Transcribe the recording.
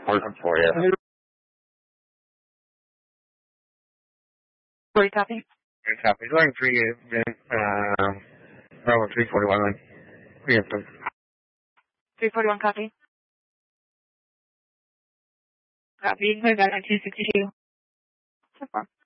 appointment for you. Where you copy? Copy. Going 3, Bravo 341. 341 copy. Copy. I got 262. So far.